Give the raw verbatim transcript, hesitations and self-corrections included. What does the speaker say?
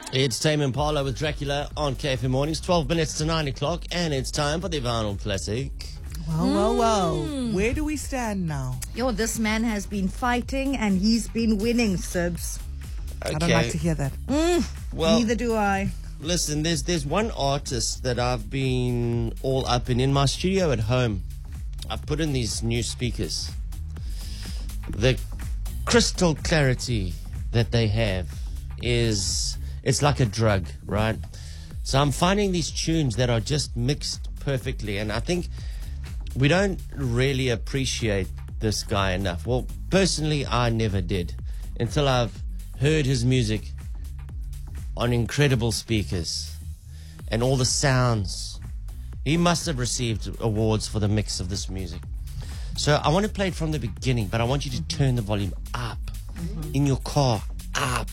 It's Tame Impala with Dracula on K F M Mornings, twelve minutes to nine o'clock, and it's time for the Vinyl Classic. Well, well, well. Where do we stand now? Yo, this man has been fighting and he's been winning, Sibs. Okay. I don't like to hear that. Mm, Well, neither do I. listen, there's there's one artist that I've been all up in. In my studio at home, I've put in these new speakers. The crystal clarity that they have is, it's like a drug, right? So I'm finding these tunes that are just mixed perfectly, and I think we don't really appreciate this guy enough. Well, personally, I never did until I've heard his music on incredible speakers and all the sounds. He must have received awards for the mix of this music. So I want to play it from the beginning, but I want you to turn the volume up in your car, up.